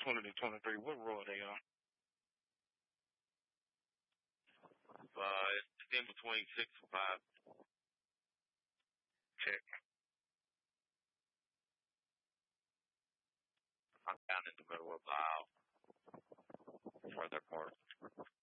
20 to 23. What row are they on? It's in between 6 and 5. Check. I'm down in the middle of the aisle. Further apart.